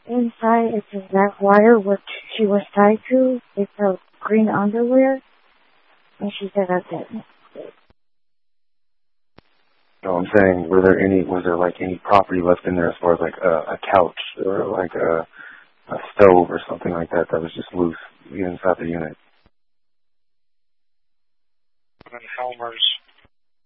inside it's a black wire which she was tied to. It's a green underwear. And she said that's it. No, I'm saying, was there like any property left in there as far as like a couch or like a stove or something like that that was just loose inside the unit? And Helmer's